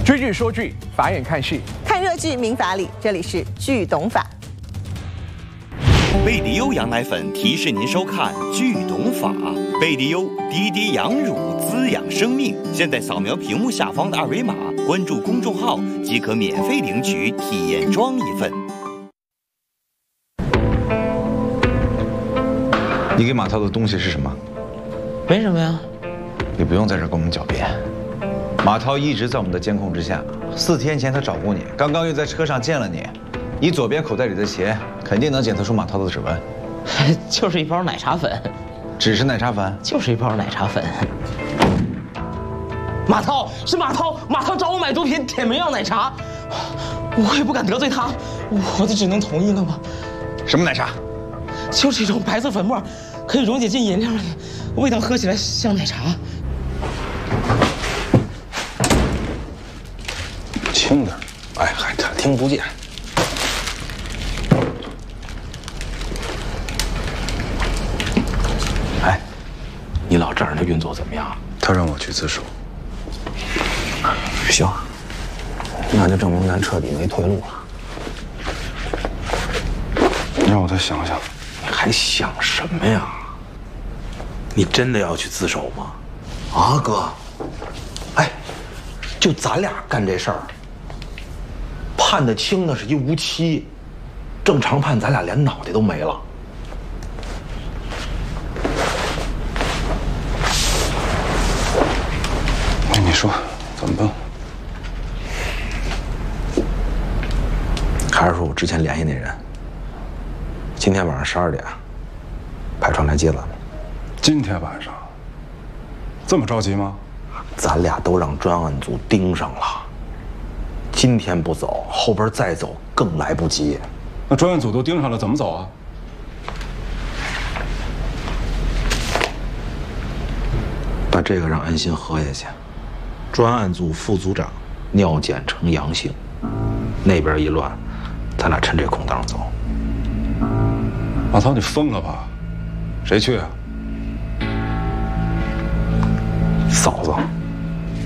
追剧说剧，法眼看戏， 看热剧民法理，这里是剧懂法。 贝迪优羊奶粉提示您收看《剧懂法》。贝迪优滴滴羊乳滋养生命。现在扫描屏幕下方的二维码，关注公众号即可免费领取体验装一份。 你给马涛的东西是什么？ 没什么呀。 你不用在这跟我们狡辩。马涛一直在我们的监控之下。4天前他找过你，刚刚又在车上见了你。你左边口袋里的钱肯定能检测出马涛的指纹。 就是一包奶茶粉。 只是奶茶粉？ 就是一包奶茶粉。马涛是马涛，马涛找我买毒品，点名要奶茶，我也不敢得罪他，我就只能同意了吗？ 什么奶茶？ 就是一种白色粉末，可以溶解进饮料里，味道喝起来像奶茶。 轻点，哎，他听不见。哎，你老丈人的运作怎么样？ 他让我去自首。 行，那就证明咱彻底没退路了。 你让我再想想。 你还想什么呀？你真的要去自首吗？啊，哥，哎，就咱俩干这事儿，判得轻的是一无期，正常判咱俩连脑袋都没了。 那你说怎么办？ 还是说我之前联系那人，今天晚上12点，派船来接咱们。 今天晚上？这么着急吗？ 咱俩都让专案组盯上了，今天不走，后边再走更来不及。 那专案组都盯上了，怎么走啊？ 把这个让安心喝下去。专案组副组长尿检呈阳性，那边一乱，咱俩趁这空档走。 马涛，你疯了吧？谁去啊？ 嫂子。